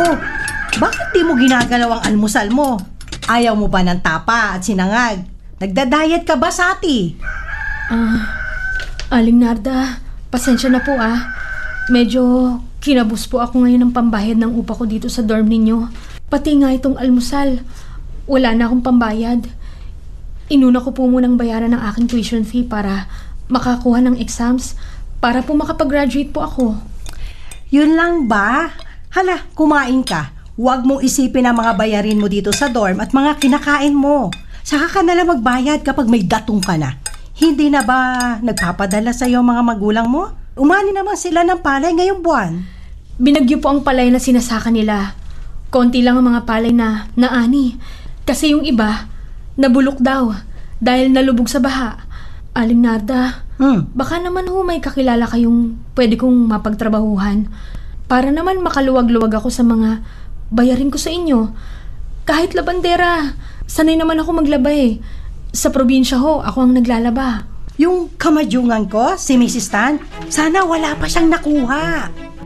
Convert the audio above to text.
bakit di mo ginagalaw ang almusal mo? Ayaw mo ba ng tapa at sinangag? Nagda-diet ka ba, Sati? Aling Narda, pasensya na po Medyo kinabus po ako ngayon ng pambayad ng upa ko dito sa dorm ninyo. Pati nga itong almusal, wala na akong pambayad. Inuna ko po munang bayaran ng aking tuition fee para makakuha ng exams, para po makapag-graduate po ako. Yun lang ba? Hala, kumain ka. Huwag mong isipin ang mga bayarin mo dito sa dorm at mga kinakain mo. Saka ka nalang magbayad kapag may datong ka na. Hindi na ba nagpapadala sa iyo mga magulang mo? Umani naman sila ng palay ngayong buwan. Binagyo po ang palay na sinasaka nila. Konti lang ang mga palay na naani. Kasi yung iba, nabulok daw dahil nalubog sa baha. Aling Narda, baka naman may kakilala kayong pwede kong mapagtrabahuhan. Para naman makaluwag-luwag ako sa mga bayarin ko sa inyo. Kahit labandera, sanay naman ako maglaba Sa probinsya ako ang naglalaba. Yung kamadyungan ko, si Mrs. Tan, sana wala pa siyang nakuha.